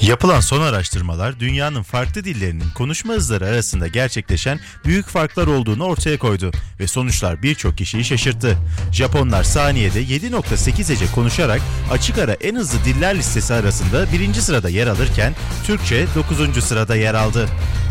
Yapılan son araştırmalar dünyanın farklı dillerinin konuşma hızları arasında gerçekleşen büyük farklar olduğunu ortaya koydu ve sonuçlar birçok kişiyi şaşırttı. Japonlar saniyede 7.8 hece konuşarak açık ara en hızlı diller listesi arasında 1. sırada yer alırken Türkçe 9. sırada yer aldı.